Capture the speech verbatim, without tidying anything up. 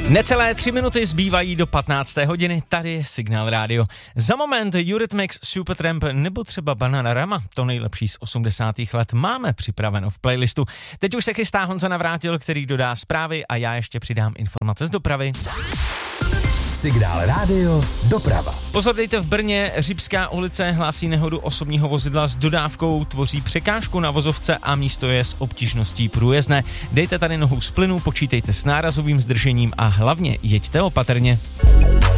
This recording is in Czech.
Necelé tři minuty zbývají do patnácté hodiny, tady je Signál rádio. Za moment Eurythmics, Supertramp nebo třeba Bananarama, to nejlepší z osmdesátých let máme připraveno v playlistu. Teď už se chystá Honza Navrátil, který dodá zprávy a já ještě přidám informace z dopravy. Signál rádio, doprava. Pozor, dejte v Brně, Řibská ulice hlásí nehodu osobního vozidla s dodávkou, tvoří překážku na vozovce a místo je s obtížností průjezdné. Dejte tady nohu z plynu, počítejte s nárazovým zdržením a hlavně jeďte opatrně.